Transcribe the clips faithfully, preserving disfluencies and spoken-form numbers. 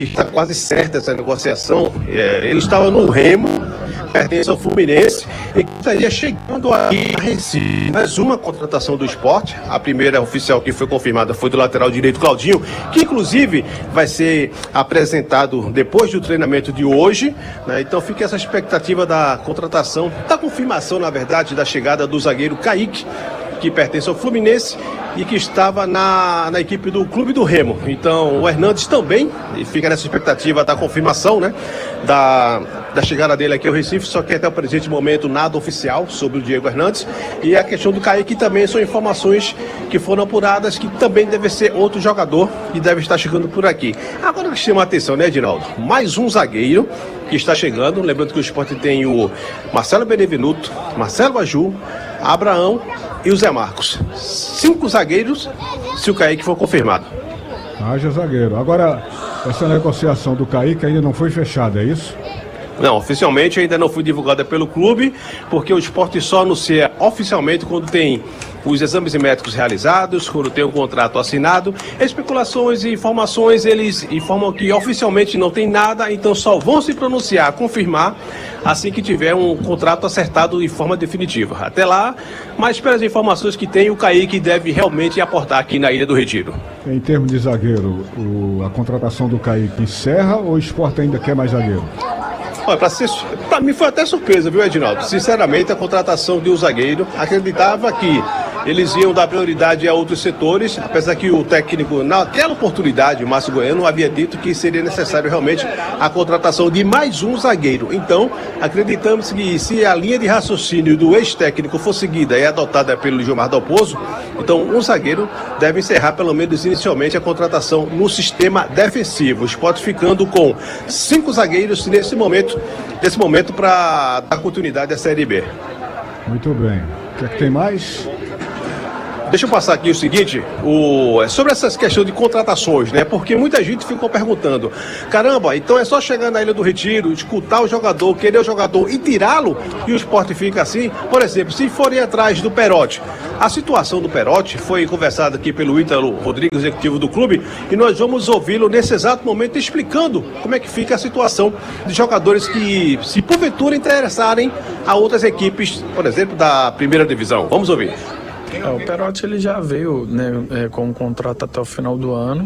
está quase certa essa negociação. É, ele estava no Remo, pertence ao Fluminense e estaria chegando aqui a Recife. Mais uma contratação do Sport. A primeira oficial que foi confirmada foi do lateral direito Claudinho, que inclusive vai ser apresentado depois do treinamento de hoje, né? Então fica essa expectativa da contratação, da confirmação, na verdade, da chegada do zagueiro Kaique, que pertence ao Fluminense e que estava na, na equipe do Clube do Remo. Então o Hernandes também, e fica nessa expectativa da confirmação, né, da, da chegada dele aqui ao Recife, só que até o presente momento nada oficial sobre o Diego Hernandes. E a questão do Kaique também são informações que foram apuradas, que também deve ser outro jogador que deve estar chegando por aqui. Agora que chama a atenção, né, Edinaldo? Mais um zagueiro que está chegando, lembrando que o Sport tem o Marcelo Benevenuto, Marcelo Aju, Abraão e o Zé Marcos. Cinco zagueiros, se o Kaique for confirmado. Haja zagueiro. Agora, essa negociação do Kaique ainda não foi fechada, é isso? Não, oficialmente ainda não foi divulgada pelo clube, porque o Sport só anuncia oficialmente quando tem os exames médicos realizados, quando tem um contrato assinado. Especulações e informações, eles informam que oficialmente não tem nada, então só vão se pronunciar, confirmar, assim que tiver um contrato acertado de forma definitiva. Até lá, mas pelas informações que tem, o Kaique deve realmente aportar aqui na Ilha do Retiro. Em termos de zagueiro, o, a contratação do Kaique encerra ou o Sport ainda quer mais zagueiro? Olha, pra, ser, pra mim foi até surpresa, viu, Edinaldo? Sinceramente, a contratação de um zagueiro, acreditava que eles iam dar prioridade a outros setores, apesar que o técnico, naquela oportunidade, o Márcio Goiano, havia dito que seria necessário realmente a contratação de mais um zagueiro. Então, acreditamos que se a linha de raciocínio do ex-técnico for seguida e adotada pelo Gilmar Dalpozo, então um zagueiro deve encerrar, pelo menos inicialmente, a contratação no sistema defensivo. O Sport ficando com cinco zagueiros nesse momento, nesse momento para dar continuidade à Série B. Muito bem. O que é que tem mais? Deixa eu passar aqui o seguinte, o, sobre essa questão de contratações, né? Porque muita gente ficou perguntando, caramba, então é só chegar na Ilha do Retiro, escutar o jogador, querer o jogador e tirá-lo, e o Sport fica assim? Por exemplo, se forem atrás do Perotti, a situação do Perotti foi conversada aqui pelo Ítalo Rodrigues, executivo do clube, e nós vamos ouvi-lo nesse exato momento explicando como é que fica a situação de jogadores que, se porventura interessarem a outras equipes, por exemplo, da primeira divisão. Vamos ouvir. É, o Perotti ele já veio, né, é, com um contrato até o final do ano,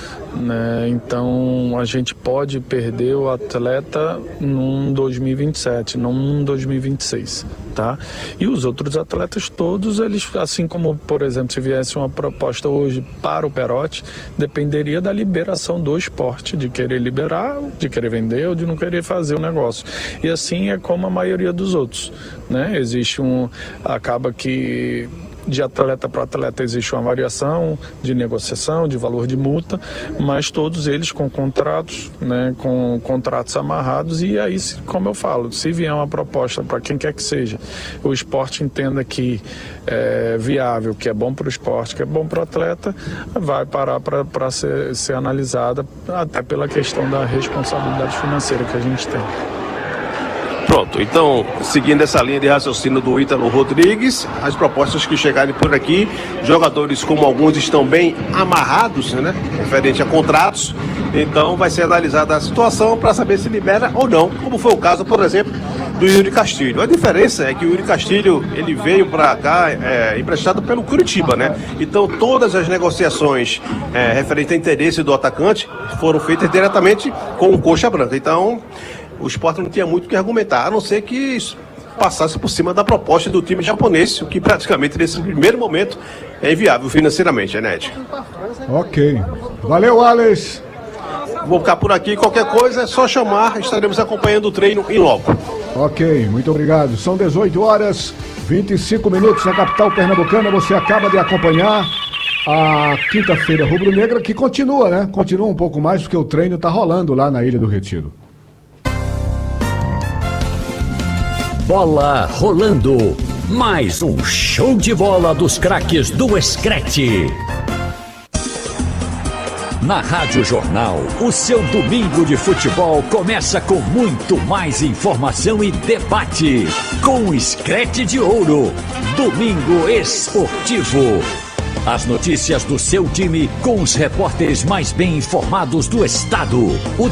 né, então a gente pode perder o atleta num dois mil e vinte e sete, não num dois mil e vinte e seis, tá? E os outros atletas todos, eles, assim como, por exemplo, se viesse uma proposta hoje para o Perotti, dependeria da liberação do Sport, de querer liberar, de querer vender ou de não querer fazer o negócio. E assim é como a maioria dos outros, né? Existe um, acaba que de atleta para atleta existe uma variação de negociação, de valor de multa, mas todos eles com contratos, né, com contratos amarrados, e aí, como eu falo, se vier uma proposta para quem quer que seja, o esporte entenda que é viável, que é bom para o esporte, que é bom para o atleta, vai parar para ser, ser analisada, até pela questão da responsabilidade financeira que a gente tem. Pronto, então, seguindo essa linha de raciocínio do Ítalo Rodrigues, as propostas que chegarem por aqui, jogadores como alguns estão bem amarrados, né, referente a contratos, então vai ser analisada a situação para saber se libera ou não, como foi o caso, por exemplo, do Yuri Castilho. A diferença é que o Yuri Castilho, ele veio para cá é, emprestado pelo Curitiba, né, então todas as negociações é, referentes a interesse do atacante foram feitas diretamente com o Coxa Branca, então o Sport não tinha muito o que argumentar, a não ser que isso passasse por cima da proposta do time japonês, o que praticamente nesse primeiro momento é inviável financeiramente, né, Ed? Ok. Valeu, Alex. Vou ficar por aqui, qualquer coisa é só chamar, estaremos acompanhando o treino em loco. Ok, muito obrigado. São dezoito horas, vinte e cinco minutos na capital pernambucana. Você acaba de acompanhar a quinta-feira rubro-negra, que continua, né? Continua um pouco mais, porque o treino tá rolando lá na Ilha do Retiro. Bola rolando. Mais um show de bola dos craques do Screte. Na Rádio Jornal, o seu domingo de futebol começa com muito mais informação e debate. Com o Screte de Ouro. Domingo Esportivo. As notícias do seu time com os repórteres mais bem informados do estado. O